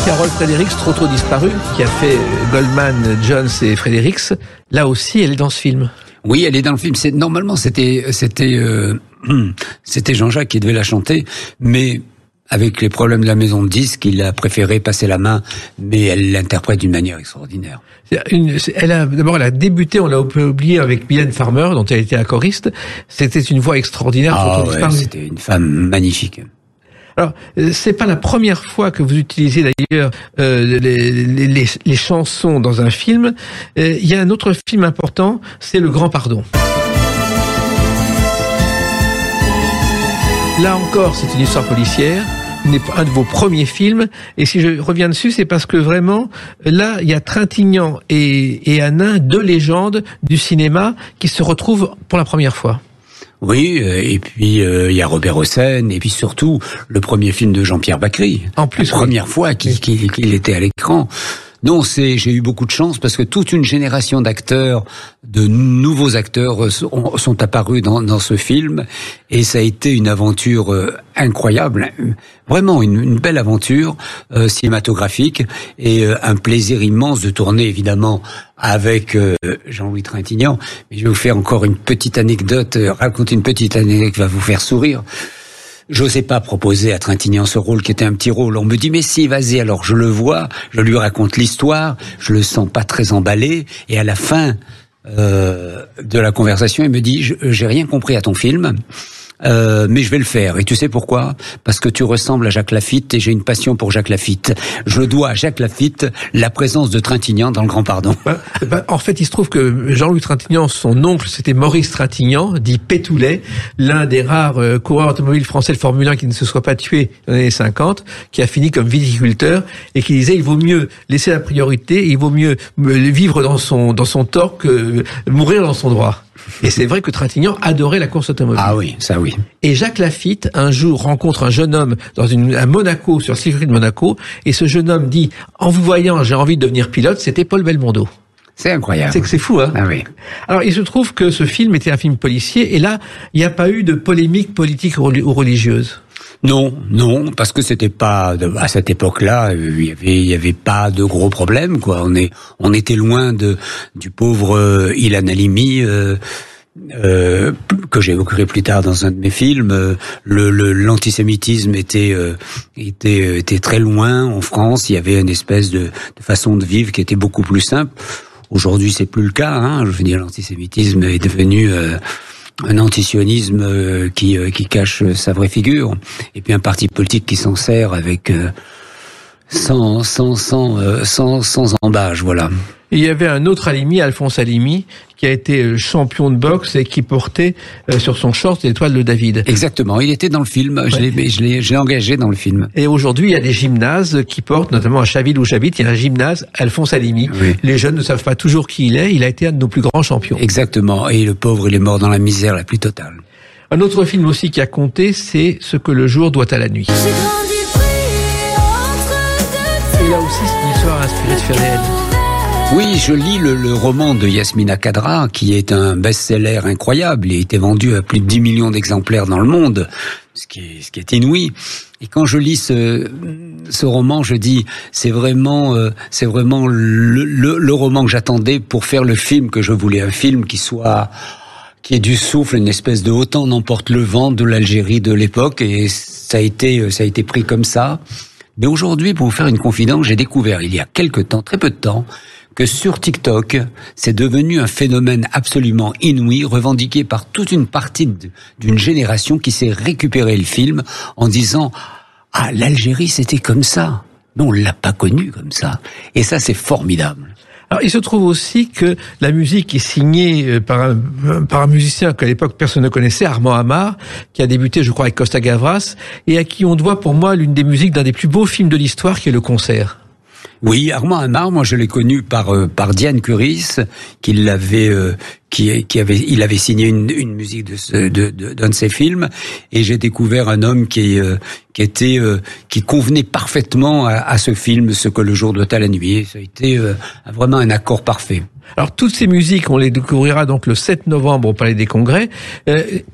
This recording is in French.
Carole Fredericks, trop disparue, qui a fait Goldman, Jones et Fredericks, là aussi, elle est dans ce film. Oui, elle est dans le film. Normalement, c'était Jean-Jacques qui devait la chanter, mais avec les problèmes de la maison de disques, il a préféré passer la main, mais elle l'interprète d'une manière extraordinaire. Elle a débuté, on l'a oublié, avec Mylène Farmer, dont elle était la choriste. C'était une voix extraordinaire. C'était une femme magnifique. Alors, c'est pas la première fois que vous utilisez d'ailleurs les chansons dans un film. Il y a un autre film important, c'est Le Grand Pardon. Là encore, c'est une histoire policière. Un de vos premiers films, et si je reviens dessus, c'est parce que vraiment, là, il y a Trintignant et Hanin, deux légendes du cinéma qui se retrouvent pour la première fois. Oui, et puis il y a Robert Hossein, et puis surtout le premier film de Jean-Pierre Bacri. En plus, la première fois qu'il était à l'écran. Non, j'ai eu beaucoup de chance parce que toute une génération d'acteurs, de nouveaux acteurs sont apparus dans ce film, et ça a été une aventure incroyable, vraiment une belle aventure cinématographique, et un plaisir immense de tourner évidemment avec Jean-Louis Trintignant. Mais je vais vous faire encore une petite anecdote, raconter une petite anecdote qui va vous faire sourire. J'osais pas proposer à Trintignant ce rôle qui était un petit rôle. On me dit mais si, vas-y. Alors je le vois, je lui raconte l'histoire, je le sens pas très emballé, et à la fin de la conversation, il me dit j'ai rien compris à ton film. Mais je vais le faire. Et tu sais pourquoi? Parce que tu ressembles à Jacques Lafitte, et j'ai une passion pour Jacques Lafitte. Je dois à Jacques Lafitte la présence de Trintignant dans Le Grand Pardon. En fait, il se trouve que Jean-Louis Trintignant, son oncle, c'était Maurice Trintignant, dit Pétoulet, l'un des rares coureurs automobiles français de Formule 1 qui ne se soit pas tué dans les années 50, qui a fini comme viticulteur, et qui disait il vaut mieux laisser la priorité, il vaut mieux vivre dans son tort que mourir dans son droit. Et c'est vrai que Trintignant adorait la course automobile. Ah oui, ça oui. Et Jacques Lafitte, un jour, rencontre un jeune homme à Monaco, sur le circuit de Monaco, et ce jeune homme dit, en vous voyant, j'ai envie de devenir pilote, c'était Paul Belmondo. C'est incroyable. C'est fou, hein? Ah oui. Alors, il se trouve que ce film était un film policier, et là, il n'y a pas eu de polémique politique ou religieuse. Non, parce que c'était pas à cette époque-là, il y avait pas de gros problèmes, quoi. On était loin du pauvre Ilan Halimi, que j'évoquerai plus tard dans un de mes films. L'antisémitisme était très loin en France. Il y avait une espèce de façon de vivre qui était beaucoup plus simple. Aujourd'hui, c'est plus le cas, hein. Je veux dire, l'antisémitisme est devenu un antisionisme qui cache sa vraie figure, et puis un parti politique qui s'en sert avec sans embâche, voilà. Il y avait un autre Halimi, Alphonse Halimi, qui a été champion de boxe et qui portait sur son short l'étoile de David. Exactement, il était dans le film, ouais. Je l'ai engagé dans le film. Et aujourd'hui, il y a des gymnases qui portent, notamment à Chaville où j'habite, il y a un gymnase Alphonse Halimi. Oui. Les jeunes ne savent pas toujours qui il a été un de nos plus grands champions. Et le pauvre, il est mort dans la misère la plus totale. Un autre film aussi qui a compté, c'est Ce que le jour doit à la nuit. Et là aussi, c'est une histoire inspirée de faits réels. Oui, je lis le roman de Yasmina Khadra, qui est un best-seller incroyable. Il a été vendu à plus de 10 millions d'exemplaires dans le monde, ce qui est inouï. Et quand je lis ce roman, je dis, c'est vraiment le roman que j'attendais pour faire le film que je voulais, un film qui ait du souffle, une espèce de Autant n'emporte le vent de l'Algérie de l'époque, et ça a été pris comme ça. Mais aujourd'hui, pour vous faire une confidence, j'ai découvert il y a très peu de temps, que sur TikTok, c'est devenu un phénomène absolument inouï, revendiqué par toute une partie d'une génération qui s'est récupéré le film en disant « Ah, l'Algérie, c'était comme ça. Non, on l'a pas connu comme ça. » Et ça, c'est formidable. Alors, il se trouve aussi que la musique est signée par un musicien qu'à l'époque personne ne connaissait, Armand Amar, qui a débuté, je crois, avec Costa Gavras, et à qui on doit, pour moi, l'une des musiques d'un des plus beaux films de l'histoire, qui est Le Concert. Oui, Armand Amar, moi je l'ai connu par Diane Curis, il avait signé une musique d'un de ses films, et j'ai découvert un homme qui convenait parfaitement à ce film, Ce que le jour doit à la nuit. Ça a été vraiment un accord parfait. Alors toutes ces musiques, on les découvrira donc le 7 novembre au Palais des Congrès.